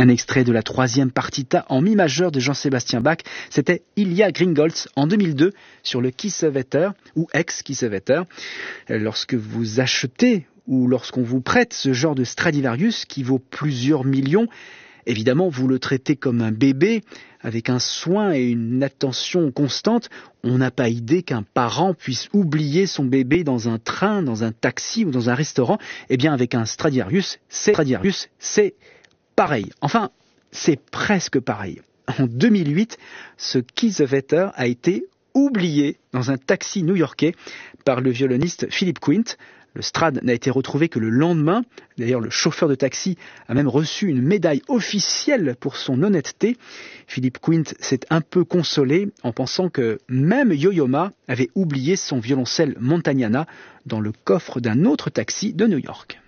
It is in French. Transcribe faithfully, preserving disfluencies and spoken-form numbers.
Un extrait de la troisième partita en mi majeur de Jean-Sébastien Bach, c'était Ilya Gringolz en deux mille deux sur le Kiesewetter ou ex-Kiesewetter. Lorsque vous achetez ou lorsqu'on vous prête ce genre de Stradivarius qui vaut plusieurs millions, évidemment vous le traitez comme un bébé avec un soin et une attention constante. On n'a pas idée qu'un parent puisse oublier son bébé dans un train, dans un taxi ou dans un restaurant. Eh bien avec un Stradivarius, c'est Stradivarius, c'est pareil, enfin, c'est presque pareil. En deux mille huit, ce Kiesewetter a été oublié dans un taxi new-yorkais par le violoniste Philip Quint. Le Strad n'a été retrouvé que le lendemain. D'ailleurs, le chauffeur de taxi a même reçu une médaille officielle pour son honnêteté. Philip Quint s'est un peu consolé en pensant que même Yo-Yo Ma avait oublié son violoncelle Montagnana dans le coffre d'un autre taxi de New York.